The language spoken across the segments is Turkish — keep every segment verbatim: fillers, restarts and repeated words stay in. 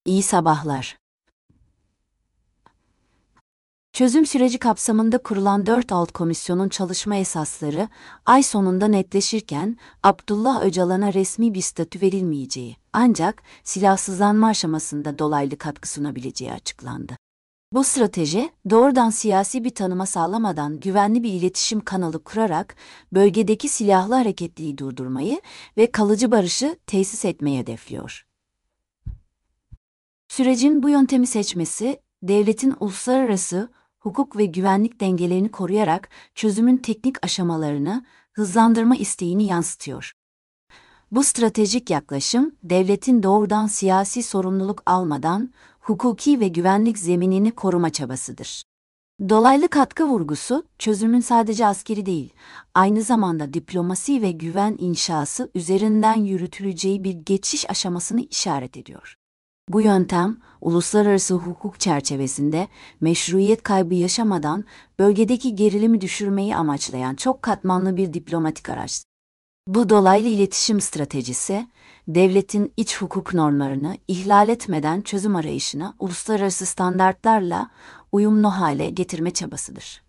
İyi sabahlar. Çözüm süreci kapsamında kurulan dört alt komisyonun çalışma esasları ay sonunda netleşirken Abdullah Öcalan'a resmi bir statü verilmeyeceği ancak silahsızlanma aşamasında dolaylı katkı sunabileceği açıklandı. Bu strateji doğrudan siyasi bir tanıma sağlamadan güvenli bir iletişim kanalı kurarak bölgedeki silahlı hareketliliği durdurmayı ve kalıcı barışı tesis etmeyi hedefliyor. Sürecin bu yöntemi seçmesi, devletin uluslararası hukuk ve güvenlik dengelerini koruyarak çözümün teknik aşamalarını hızlandırma isteğini yansıtıyor. Bu stratejik yaklaşım, devletin doğrudan siyasi sorumluluk almadan hukuki ve güvenlik zeminini koruma çabasıdır. Dolaylı katkı vurgusu, çözümün sadece askeri değil, aynı zamanda diplomasi ve güven inşası üzerinden yürütüleceği bir geçiş aşamasını işaret ediyor. Bu yöntem, uluslararası hukuk çerçevesinde meşruiyet kaybı yaşamadan bölgedeki gerilimi düşürmeyi amaçlayan çok katmanlı bir diplomatik araç. Bu dolaylı iletişim stratejisi, devletin iç hukuk normlarını ihlal etmeden çözüm arayışına uluslararası standartlarla uyumlu hale getirme çabasıdır.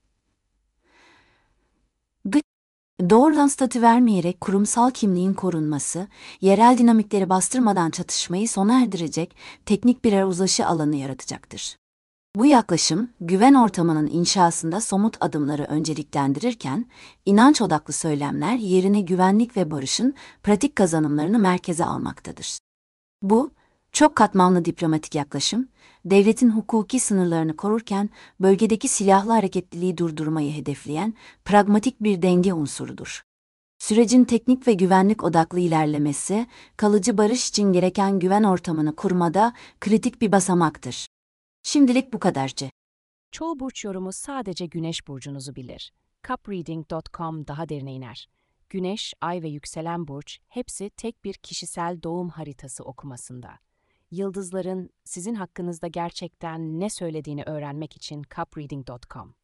Doğrudan statü vermeyerek kurumsal kimliğin korunması, yerel dinamikleri bastırmadan çatışmayı sona erdirecek teknik birer uzlaşı alanı yaratacaktır. Bu yaklaşım, güven ortamının inşasında somut adımları önceliklendirirken, inanç odaklı söylemler yerine güvenlik ve barışın pratik kazanımlarını merkeze almaktadır. Bu, çok katmanlı diplomatik yaklaşım, devletin hukuki sınırlarını korurken bölgedeki silahlı hareketliliği durdurmayı hedefleyen pragmatik bir denge unsurudur. Sürecin teknik ve güvenlik odaklı ilerlemesi, kalıcı barış için gereken güven ortamını kurmada kritik bir basamaktır. Şimdilik bu kadarcı. Çoğu burç yorumu sadece Güneş burcunuzu bilir. cupreading nokta com daha derine iner. Güneş, Ay ve yükselen burç hepsi tek bir kişisel doğum haritası okumasında. Yıldızların sizin hakkınızda gerçekten ne söylediğini öğrenmek için cupreading nokta com.